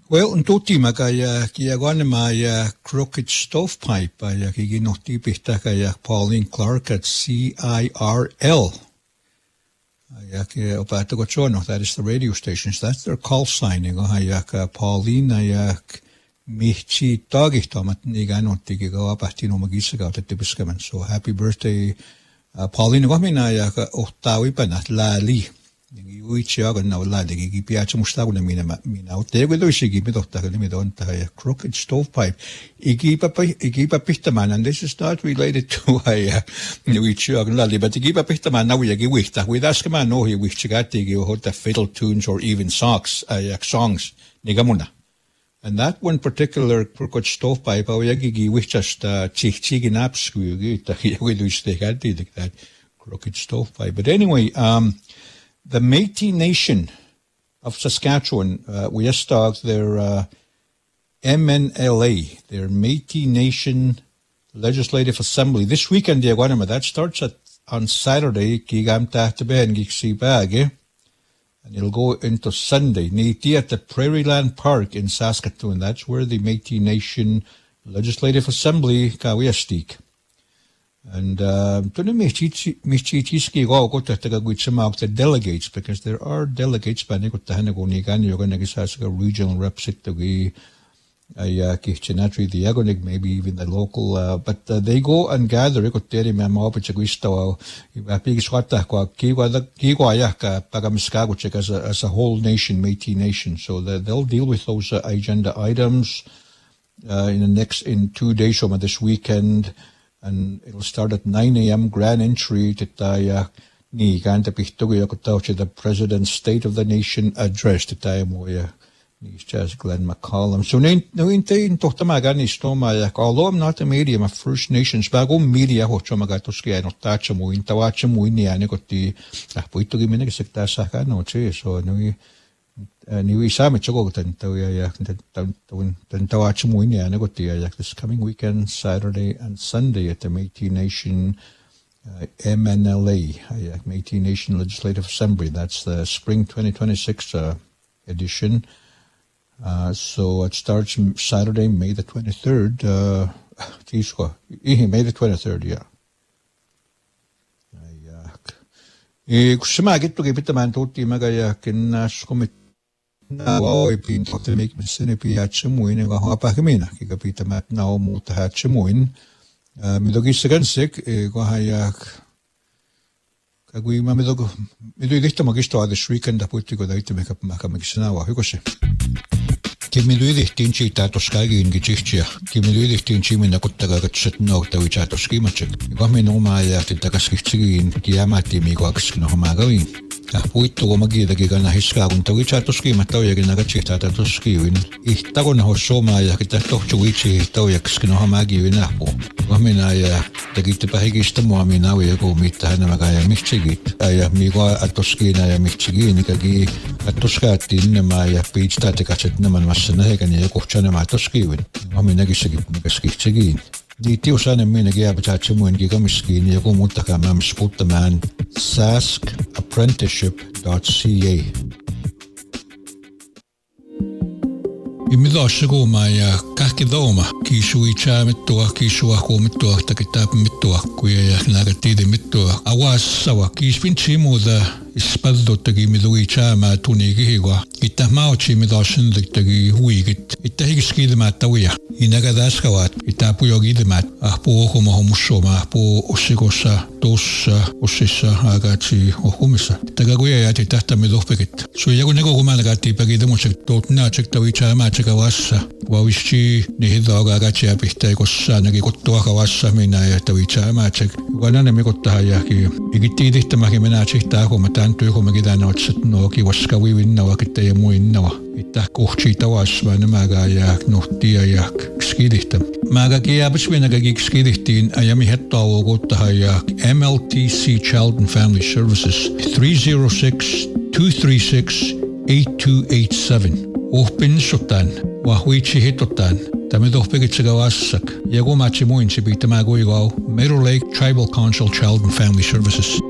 Well, yn dod i gwan Crooked Stovepipe, I noti bihtach Pauline Clark at CIRL. That is the radio stations. That's their call signing. Pauline, Michi Dogihtomat Niganoti go up at Tino Magisaga at Tibiskaman. So happy birthday, Pauline. Wamina Otawi Banat Lali. Uichiagan now lad, Gipiach Mustauna Mina out there with Ushi give me Dr. Limidon Crooked Stovepipe. Igipa Pitaman, and this is not related to Uichiagan Lali, but Igipa Pitaman now we give with ask a man no he wish Chigati or the fiddle tunes or even songs, Nigamuna. And that one particular Crooked Stovepipe, Oyagi wish just Chichigin Apsku, we wish they had that Crooked Stovepipe. But anyway, the Métis Nation of Saskatchewan, we just started their MNLA, their Métis Nation Legislative Assembly. This weekend, that starts on Saturday, and it'll go into Sunday. At the Prairieland Park in Saskatoon. That's where the Métis Nation Legislative Assembly Kawiastik. And the delegates, because there are delegates by regional reps the Agonig, maybe even the local, but they go and gather as a whole nation, Métis Nation. So they'll deal with those agenda items in 2 days from this weekend. And it'll start at 9 a.m. Grand entry to the President's State of the Nation address to Glenn McCollum. So although I'm not a media, I'm a First Nations bago media this coming weekend, Saturday and Sunday at the Métis Nation MNLA, Métis Nation Legislative Assembly. That's the spring 2026 edition. So it starts Saturday, May the 23rd. May the 23rd, yeah. I've been to make me sinipi hatchemuin and a hapakimina, Kikapita mat now muta hatchemuin. Midogisigansik, Gohayak Kagui Mamidogo, Midista Magisto, the shriek and the putigo to make up Makamixanawa, Hikoshi. Give me the tinchi tatoskagi in Gichia, give me the tinchi in the Kutagat note which I to schemachik. You got me no my at the Takaski in Kiamati Migwax no Magain. Puito magi the gigana hiskagun to which I to scheme at Toyaganagachita to skiwin. Itagon Hosoma Yakitato Chuichi, Toyaxkino Hamagi in Apple. Wamina, the Gitapahigista Moami now we go meet Hanamagaya Michigit. I am Migo at Toskina, Michigi, Nikagi, at Toskatin, my page static Naman Masaneg and Yakochana Matoskiwin. Waminagishigi Megaskigin. The Tiosan and Minagia Batachimu and Gigamiski, Yagomutaka Mam Sputaman, saskapprenticeship.ca. Imidoshago Maya Kakidoma, Kishuicha Mitua, Kishuako Mitua, Takitap Mitua, Quia Nagatide Mitua, Awas Sawa, Kispinchimu the Spazdo Tagi Miduicha Matunigiwa, Itamauchi Midoshan the Tagi Wigit, Itahiski the Matawia, Inagadaskawat, Itapuyogi the Mat, Apo Homohomushoma, Po Oshigosa, Dosa, Osisa, Agachi, Ohumisa, Tagaguia Tata Midopekit. So Yagonego Managati Pagidamusik, Totna check the Wicha Machikawasa, Wawishi, Nihidoga Gachi Apitego Sanagi Kotoakawasa Minaya Tawicha Machik, Wanamikotayaki, Igiti Tamakimenachi Taco Matantu Homagidano, Noki was Skawin Nawakite Muinawa, Itakochita was Vanamagaya, Notiayak, Skiditum. Magagia Biswinagagik Skiditin, Ayami Hetaw Gotahayak, MLTC Child and Family Services, 306-236-8287. Opin Sotan, Wahuichi Hitotan, Tamidopigitsigawasak, Yagomachimuin Sibitamagoigo, Meadow Lake Tribal Council Child and Family Services.